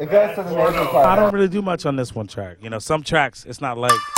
It goes to the nasal part. I don't really do much on this one track. You know, some tracks it's not like